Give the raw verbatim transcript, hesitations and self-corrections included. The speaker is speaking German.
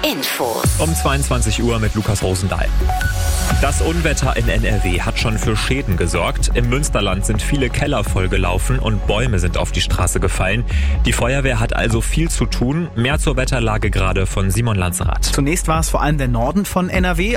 Infos. Um zweiundzwanzig Uhr mit Lukas Rosendahl. Das Unwetter in N R W hat schon für Schäden gesorgt. Im Münsterland sind viele Keller vollgelaufen und Bäume sind auf die Straße gefallen. Die Feuerwehr hat also viel zu tun. Mehr zur Wetterlage gerade von Simon Lanzerath. Zunächst war es vor allem der Norden von N R W.